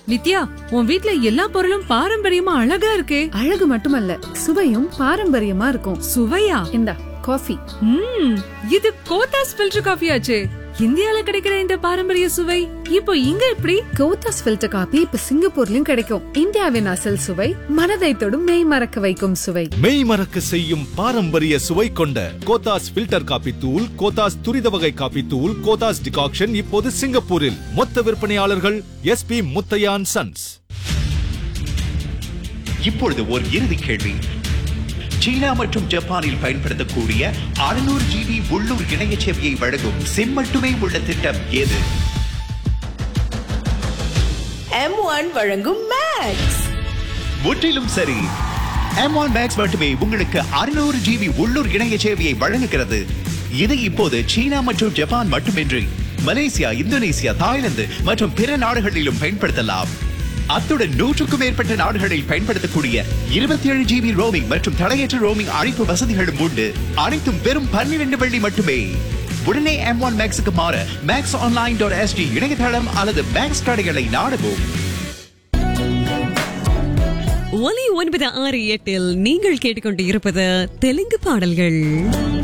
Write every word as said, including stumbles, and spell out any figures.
வித்யா, உன் வீட்ல எல்லா பொருளும் பாரம்பரியமா அழகா இருக்கே. அழகு மட்டுமல்ல, சுவையும் பாரம்பரியமா இருக்கும். சுவையா? இந்தா காஃபி. ம், இது கோத்தாஸ் ஃபில்டர் காஃபி ஆச்சே. இந்தியால கிடைக்கிற இந்த பாரம்பரிய சுவை இப்போ இங்க எப்படி? கோத்தாஸ் ஃபில்டர் காபி இப்ப சிங்கப்பூர்லயும் கிடைக்கும். இந்தியாவின் அசல் சுவை, மனதை தொடும் மெய் மறக்க வைக்கும் சுவை. மெய் மறக்க செய்யும் பாரம்பரிய சுவை கொண்ட கோத்தாஸ் ஃபில்டர் காபி தூள், கோத்தாஸ் துரித வகை காபி தூள், கோத்தாஸ் டிகாக்ஷன் இப்போது சிங்கப்பூரில். மொத்த விற்பனையாளர்கள் எஸ் பி முத்தையான் சன்ஸ். இப்பொழுது ஒரு இறுதி கேள்வி. சீனா மற்றும் ஜப்பானில் பயன்படுத்தக்கூடிய அறுநூறு ஜிபி உள்ளூர் இணைய சேவையை வழங்கும் சிம் மட்டுமே உள்ள திட்டம் எது? எம் ஒன் வழங்கும் மேக்ஸ். முற்றிலும் சரி. எம் ஒன் மேக்ஸ் மட்டுமே உங்களுக்கு அறுநூறு ஜிபி உள்ளூர் இணைய சேவையை வழங்குகிறது. இது இப்போது சீனா மற்றும் ஜப்பான் மட்டுமின்றி மலேசியா, இந்தோனேசியா, தாய்லாந்து மற்றும் பிற நாடுகளிலும் பயன்படுத்தலாம். அத்துடன் நூற்றுக்கும் மேற்பட்ட நாடுகளில் பயன்படுத்தக்கூடிய இருபத்தி ஏழு ஜிபி ரோமிங் மற்றும் தடையற்ற ரோமிங் அழைப்பு வசதிகளும் உண்டு. அனைத்தும் வெறும் பன்னிரண்டு வெள்ளி மட்டுமே. உடனே எம் ஒன் மேக்ஸுக்கு மாற மேக்ஸ் ஆன்லைன் டாட் எஸ்டி இணையதளம் அல்லது மேக்ஸ் கடைகளை நாடவும். ஒலி ஒன்பது ஆறு எட்டில் நீங்கள் கேட்டுக்கொண்டு இருப்பது தெலுங்கு பாடல்கள்.